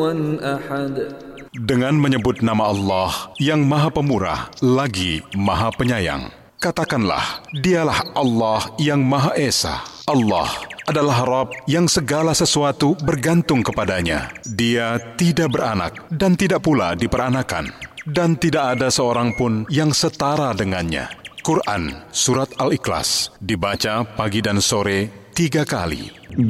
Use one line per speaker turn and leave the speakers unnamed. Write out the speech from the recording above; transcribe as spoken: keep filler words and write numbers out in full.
أحد.
Dengan menyebut nama Allah yang Maha Pemurah lagi Maha Penyayang, katakanlah, dialah Allah yang Maha Esa. Allah adalah Rabb yang segala sesuatu bergantung kepadanya. Dia tidak beranak dan tidak pula diperanakan, dan tidak ada seorang pun yang setara dengannya. Quran Surat Al-Ikhlas dibaca pagi dan sore tiga kali.